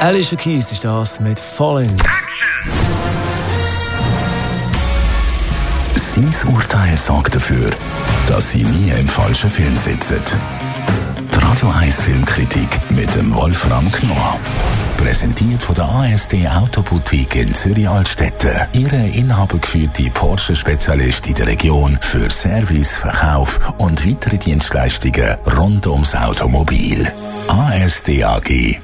Alicia Keys ist das mit Falling. Sein Urteil sorgt dafür, dass Sie nie im falschen Film sitzen. Die Radio 1 Filmkritik mit dem Wolfram Knorr. Präsentiert von der ASD Autoboutique in Zürich-Altstetten. Ihre inhabergeführte Porsche-Spezialist in der Region für Service, Verkauf und weitere Dienstleistungen rund ums Automobil. asdag.ch.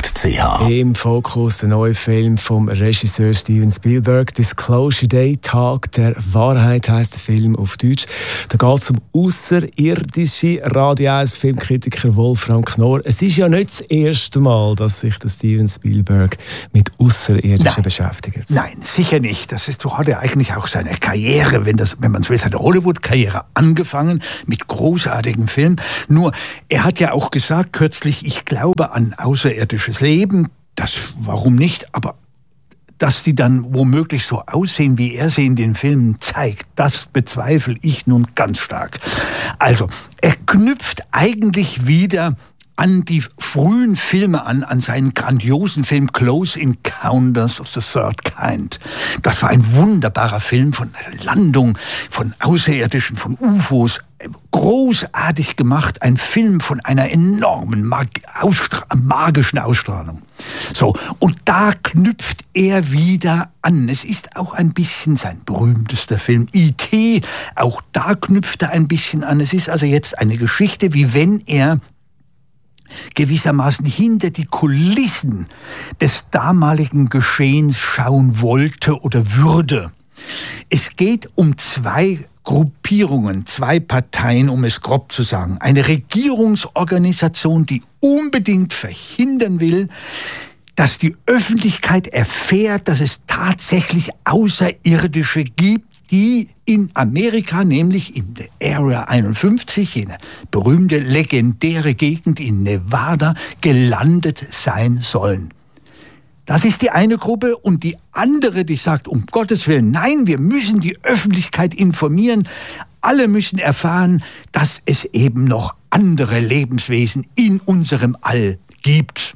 Im Fokus der neue Film vom Regisseur Steven Spielberg, Disclosure Day, Tag der Wahrheit heisst der Film auf Deutsch. Da geht es um außerirdische. Radio 1 Filmkritiker Wolfram Knorr. Es ist ja nicht das erste Mal, dass sich der Steven Spielberg mit Außerirdischen beschäftigt. Nein, sicher nicht. So hat er eigentlich auch seine Karriere, wenn man so will, seine Hollywood-Karriere angefangen mit großartigen Filmen. Nur, er hat ja auch gesagt kürzlich, ich glaube an außerirdisches Leben. Das, warum nicht? Aber dass die dann womöglich so aussehen, wie er sie in den Filmen zeigt, das bezweifle ich nun ganz stark. Also, er knüpft eigentlich wieder an die frühen Filme an seinen grandiosen Film Close Encounters of the Third Kind. Das war ein wunderbarer Film von Landung, von Außerirdischen, von UFOs. Großartig gemacht, ein Film von einer enormen magischen Ausstrahlung. So, und da knüpft er wieder an. Es ist auch ein bisschen sein berühmtester Film, E.T., auch da knüpft er ein bisschen an. Es ist also jetzt eine Geschichte, wie wenn er gewissermaßen hinter die Kulissen des damaligen Geschehens schauen wollte oder würde. Es geht um zwei Gruppierungen, zwei Parteien, um es grob zu sagen. Eine Regierungsorganisation, die unbedingt verhindern will, dass die Öffentlichkeit erfährt, dass es tatsächlich Außerirdische gibt, die in Amerika, nämlich in der Area 51, in der berühmte, legendäre Gegend in Nevada, gelandet sein sollen. Das ist die eine Gruppe, und die andere, die sagt, um Gottes Willen, nein, wir müssen die Öffentlichkeit informieren. Alle müssen erfahren, dass es eben noch andere Lebenswesen in unserem All gibt.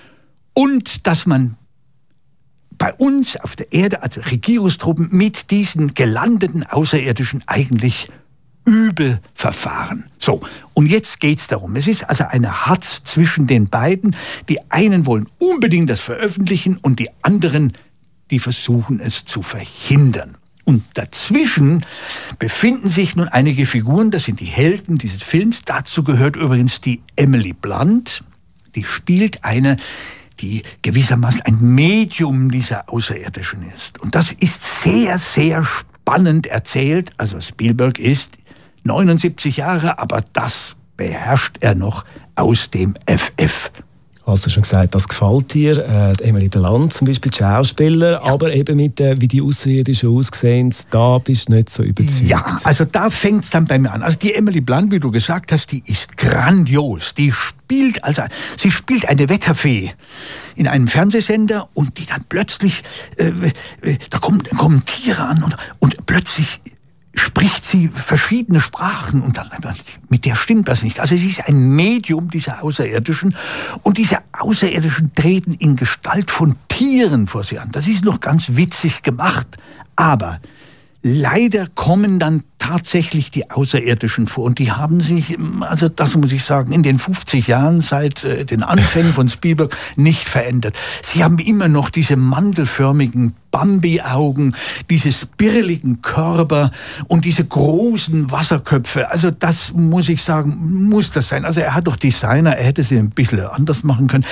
Und dass man bei uns auf der Erde, also Regierungstruppen, mit diesen gelandeten Außerirdischen eigentlich übel verfahren. So, und jetzt geht's darum. Es ist also eine Hatz zwischen den beiden. Die einen wollen unbedingt das veröffentlichen und die anderen, die versuchen es zu verhindern. Und dazwischen befinden sich nun einige Figuren, das sind die Helden dieses Films. Dazu gehört übrigens die Emily Blunt. Die spielt eine, die gewissermaßen ein Medium dieser Außerirdischen ist. Und das ist sehr, sehr spannend erzählt. Also Spielberg ist 79 Jahre, aber das beherrscht er noch aus dem FF. Hast du schon gesagt, das gefällt dir. Emily Blunt zum Beispiel, die Schauspieler, ja. Aber eben mit wie die Außerirdischen aussehen, da bist du nicht so überzeugt. Ja, also da fängt es dann bei mir an. Also die Emily Blunt, wie du gesagt hast, die ist grandios. Sie spielt eine Wetterfee in einem Fernsehsender, und die dann plötzlich, da kommen Tiere an und plötzlich spricht sie verschiedene Sprachen, und dann mit der stimmt das nicht. Also sie ist ein Medium dieser Außerirdischen, und diese Außerirdischen treten in Gestalt von Tieren vor sie an. Das ist noch ganz witzig gemacht, aber leider kommen dann tatsächlich die Außerirdischen vor, und die haben sich, also das muss ich sagen, in den 50 Jahren seit den Anfängen von Spielberg nicht verändert. Sie haben immer noch diese mandelförmigen Bambi-Augen, diese spirreligen Körper und diese großen Wasserköpfe. Also das muss ich sagen, muss das sein. Also er hat doch Designer, er hätte sie ein bisschen anders machen können.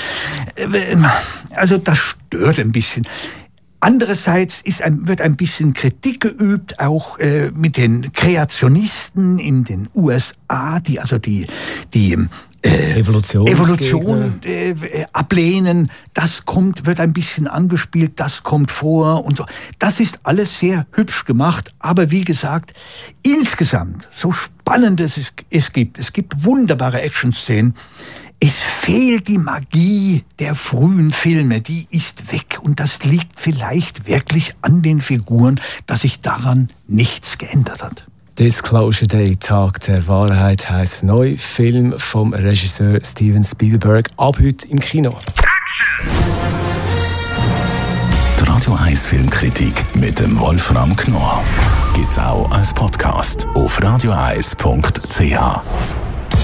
Also das stört ein bisschen. Andererseits wird ein bisschen Kritik geübt, auch mit den Kreationisten in den USA, die also die Evolution ablehnen. Das wird ein bisschen angespielt, das kommt vor und so. Das ist alles sehr hübsch gemacht, aber wie gesagt, insgesamt, so spannend es gibt wunderbare Action-Szenen. Es fehlt die Magie der frühen Filme, die ist weg. Und das liegt vielleicht wirklich an den Figuren, dass sich daran nichts geändert hat. Disclosure Day, Tag der Wahrheit, heisst neu Film vom Regisseur Steven Spielberg, ab heute im Kino. Action! Filmkritik mit dem Wolfram Knorr gibt's auch als Podcast auf radioeis.ch.